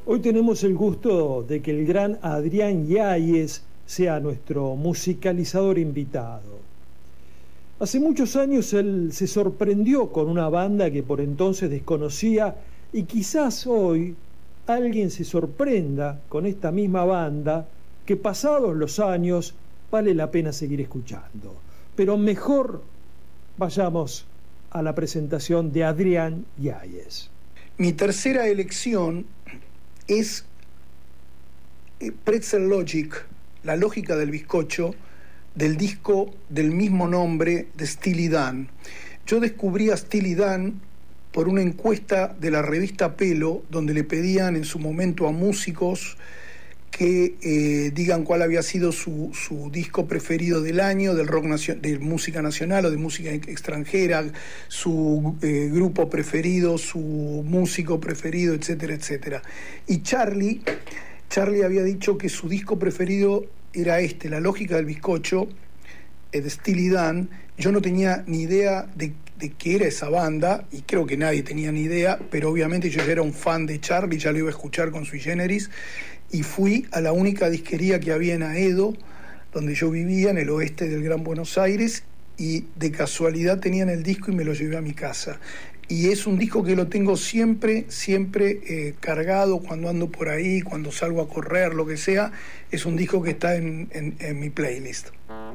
Hoy tenemos el gusto de que el gran Adrián Yáñez sea nuestro musicalizador invitado. Hace muchos años él se sorprendió con una banda que por entonces desconocía y quizás hoy alguien se sorprenda con esta misma banda que pasados los años vale la pena seguir escuchando. Pero mejor vayamos a la presentación de Adrián Yáñez. Mi tercera elección es Pretzel Logic, la lógica del bizcocho, del disco del mismo nombre de Steely Dan. Yo descubrí a Steely Dan por una encuesta de la revista Pelo, donde le pedían en su momento a músicos que digan cuál había sido su disco preferido del año, del rock de música nacional o de música extranjera, su grupo preferido, su músico preferido, etcétera, etcétera. Y Charlie había dicho que su disco preferido era La lógica del bizcocho, de Steely Dan. Yo no tenía ni idea de qué era esa banda, y creo que nadie tenía ni idea, pero obviamente yo ya era un fan de Charlie, ya lo iba a escuchar con Sui Generis, y fui a la única disquería que había en Aedo, donde yo vivía, en el oeste del Gran Buenos Aires, y de casualidad tenían el disco y me lo llevé a mi casa. Y es un disco que lo tengo siempre cargado cuando ando por ahí, cuando salgo a correr, lo que sea. Es un disco que está en mi playlist.